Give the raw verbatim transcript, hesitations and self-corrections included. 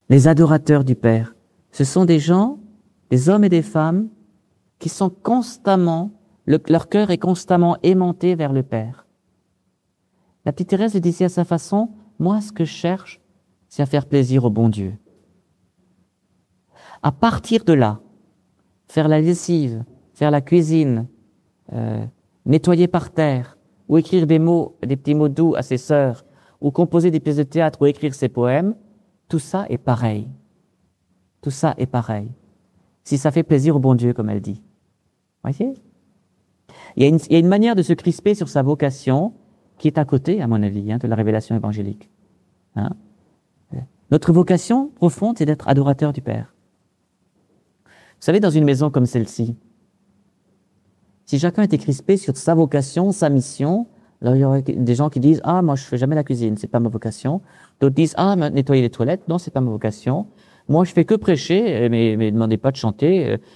Les adorateurs du Père, ce sont des gens, des hommes et des femmes qui sont constamment, le, leur cœur est constamment aimanté vers le Père. La petite Thérèse le disait à sa façon, moi ce que je cherche, c'est à faire plaisir au bon Dieu. À partir de là, faire la lessive, faire la cuisine, euh, nettoyer par terre, ou écrire des mots, des petits mots doux à ses sœurs, ou composer des pièces de théâtre, ou écrire ses poèmes, tout ça est pareil. Tout ça est pareil. Si ça fait plaisir au bon Dieu, comme elle dit. Voyez ? Il y a une, il y a une manière de se crisper sur sa vocation qui est à côté, à mon avis, hein, de la révélation évangélique. Hein ? Notre vocation profonde, c'est d'être adorateur du Père. Vous savez, dans une maison comme celle-ci, si chacun était crispé sur sa vocation, sa mission, alors il y aurait des gens qui disent « Ah, moi, je fais jamais la cuisine, c'est pas ma vocation. » D'autres disent « Ah, nettoyer les toilettes, non, c'est pas ma vocation. Moi, je fais que prêcher, mais, mais demandez pas de chanter.